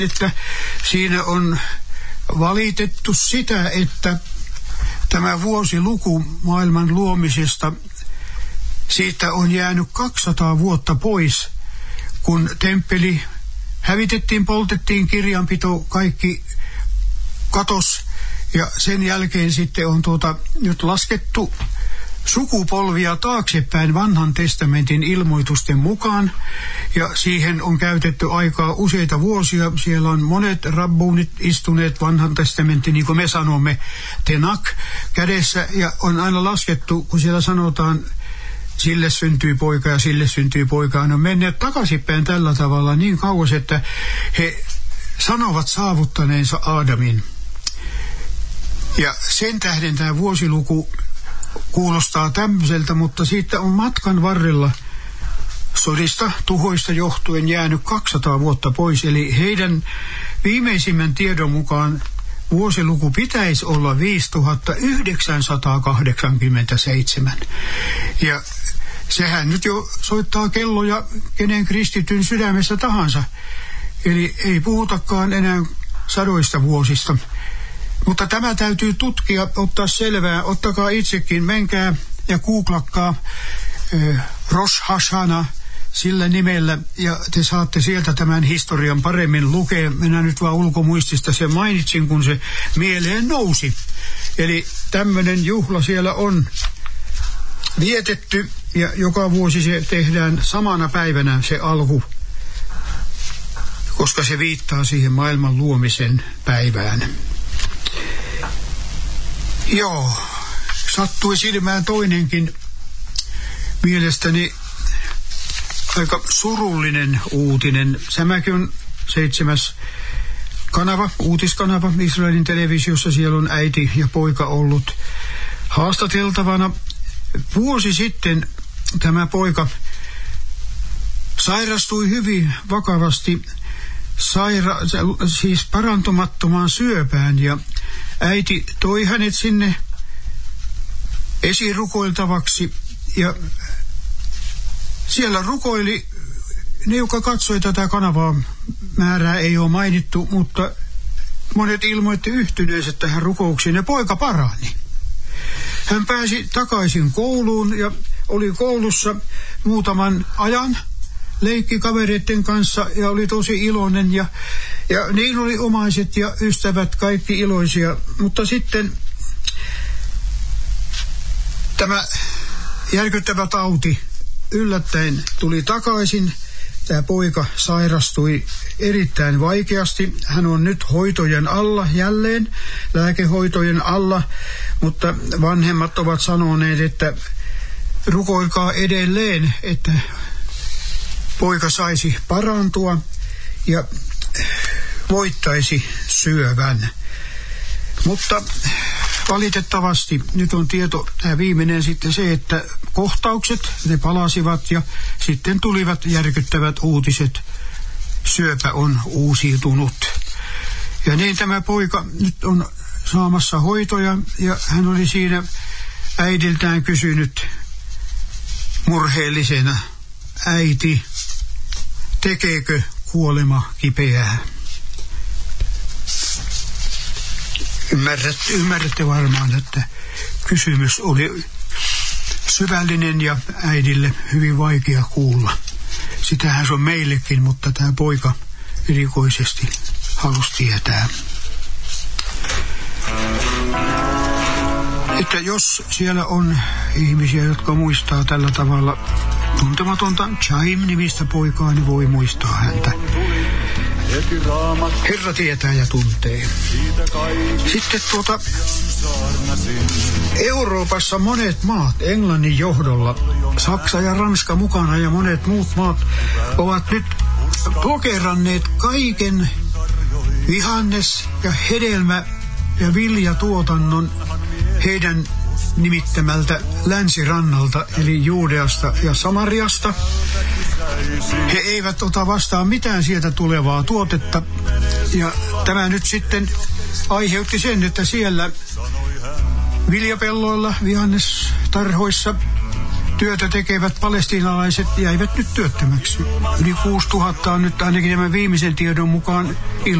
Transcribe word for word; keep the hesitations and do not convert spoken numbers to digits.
että siinä on valitettu sitä, että tämä vuosiluku maailman luomisesta, siitä on jäänyt kaksisataa vuotta pois, kun temppeli hävitettiin, poltettiin, kirjanpito, kaikki katos, ja sen jälkeen sitten on tuota nyt laskettu sukupolvia taaksepäin vanhan testamentin ilmoitusten mukaan, ja siihen on käytetty aikaa useita vuosia. Siellä on monet rabbuunit istuneet vanhan testamentin, niin kuin me sanomme, Tenak kädessä, ja on aina laskettu, kun siellä sanotaan, sille syntyy poika ja sille syntyy poika, on menneet takaisinpäin tällä tavalla niin kauas, että he sanovat saavuttaneensa Aadamin. Ja sen tähden tämä vuosiluku kuulostaa tämmöiseltä, mutta siitä on matkan varrella sodista, tuhoista johtuen jäänyt kaksisataa vuotta pois. Eli heidän viimeisimmän tiedon mukaan vuosiluku pitäisi olla viisituhattayhdeksänsataakahdeksankymmentäseitsemän. Ja sehän nyt jo soittaa kelloja kenen kristityn sydämessä tahansa. Eli ei puhutakaan enää sadoista vuosista. Mutta tämä täytyy tutkia, ottaa selvää. Ottakaa itsekin, menkää ja googlakkaa eh, Rosh Hashanah sillä nimellä, ja te saatte sieltä tämän historian paremmin lukea. Minä nyt vaan ulkomuistista sen mainitsin, kun se mieleen nousi. Eli tämmöinen juhla siellä on vietetty, ja joka vuosi se tehdään samana päivänä se alku, koska se viittaa siihen maailman luomisen päivään. Joo, sattui silmään toinenkin mielestäni aika surullinen uutinen. Tämäkin on seitsemäs kanava, uutiskanava Israelin televisiossa. Siellä on äiti ja poika ollut haastateltavana. Vuosi sitten tämä poika sairastui hyvin vakavasti, saira, siis parantumattomaan syöpään, ja äiti toi hänet sinne esirukoiltavaksi, ja siellä rukoili ne, jotka katsoi tätä kanavaa. Määrää ei ole mainittu, mutta monet ilmoitti yhtyneensä tähän rukouksiin, ja poika parani. Hän pääsi takaisin kouluun ja oli koulussa muutaman ajan, leikki kavereiden kanssa ja oli tosi iloinen, ja, ja niin oli omaiset ja ystävät kaikki iloisia. Mutta sitten tämä järkyttävä tauti yllättäen tuli takaisin. Tämä poika sairastui erittäin vaikeasti. Hän on nyt hoitojen alla jälleen, lääkehoitojen alla, mutta vanhemmat ovat sanoneet, että rukoilkaa edelleen, että poika saisi parantua ja voittaisi syövän. Mutta valitettavasti nyt on tieto, tämä viimeinen sitten se, että kohtaukset, ne palasivat ja sitten tulivat järkyttävät uutiset. Syöpä on uusiutunut. Ja niin tämä poika nyt on saamassa hoitoja, ja hän oli siinä äidiltään kysynyt murheellisena: äiti, tekeekö kuolema kipeää? Ymmärrätte, ymmärrätte varmaan, että kysymys oli syvällinen ja äidille hyvin vaikea kuulla. Sitähän se on meillekin, mutta tämä poika erikoisesti halusi tietää. Että jos siellä on ihmisiä, jotka muistaa tällä tavalla tuntematonta Chaim-nimistä poikaa, niin voi muistaa häntä. Herra tietää ja tuntee. Sitten tuota, Euroopassa monet maat, Englannin johdolla, Saksa ja Ranska mukana ja monet muut maat, ovat nyt blokeranneet kaiken vihannes- ja hedelmä- ja viljatuotannon heidän nimittämältä länsirannalta, eli Juudeasta ja Samariasta. He eivät ota vastaan mitään sieltä tulevaa tuotetta, ja tämä nyt sitten aiheutti sen, että siellä viljapelloilla, vihannestarhoissa työtä tekevät palestiinalaiset jäivät nyt työttömäksi. Yli kuusituhatta on nyt ainakin tämän viimeisen tiedon mukaan